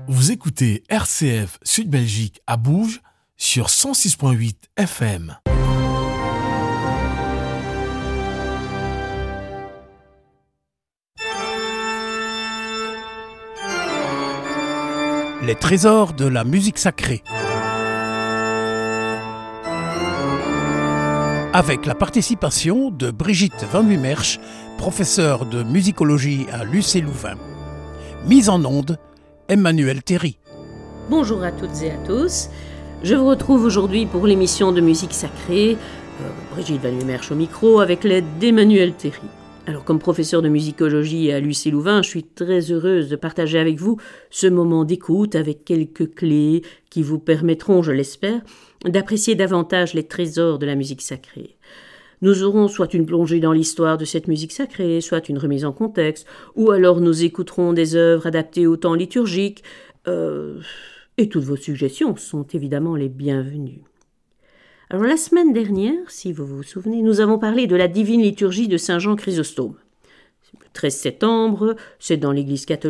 Vous écoutez RCF Sud Belgique à Bouge sur 106.8 FM. Les trésors de la musique sacrée. Avec la participation de Brigitte Van Wimmersch, professeure de musicologie à l'UC Louvain. Mise en onde, Emmanuel Théry. Bonjour à toutes et à tous. Je vous retrouve aujourd'hui pour l'émission de musique sacrée, Brigitte Van Wimmersch au micro, avec l'aide d'Emmanuel Théry. Alors, comme professeur de musicologie à l'UC Louvain, je suis très heureuse de partager avec vous ce moment d'écoute avec quelques clés qui vous permettront, je l'espère, d'apprécier davantage les trésors de la musique sacrée. Nous aurons soit une plongée dans l'histoire de cette musique sacrée, soit une remise en contexte, ou alors nous écouterons des œuvres adaptées au temps liturgique, et toutes vos suggestions sont évidemment les bienvenues. Alors la semaine dernière, si vous vous souvenez, nous avons parlé de la divine liturgie de Saint Jean Chrysostome. Le 13 septembre, c'est dans l'église catholique